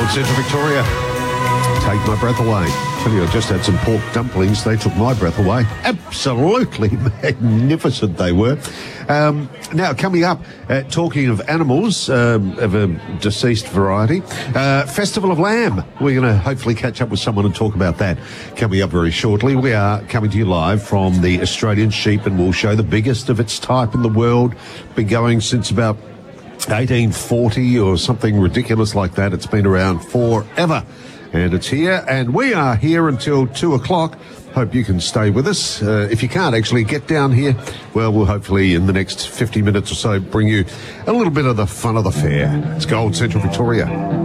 Gold Central Victoria. Take my breath away. Tell you, I just had some pork dumplings. They took my breath away. Absolutely magnificent they were. Now, coming up, talking of animals of a deceased variety, Festival of Lamb. We're going to hopefully catch up with someone and talk about that coming up very shortly. We are coming to you live from the Australian Sheep and Wool Show, the biggest of its type in the world. Been going since about 1840 or something ridiculous like that. It's been around forever. And it's here, and we are here until 2 o'clock. Hope you can stay with us. If you can't actually get down here, well, we'll hopefully in the next 50 minutes or so bring you a little bit of the fun of the fair. It's Gold Central Victoria.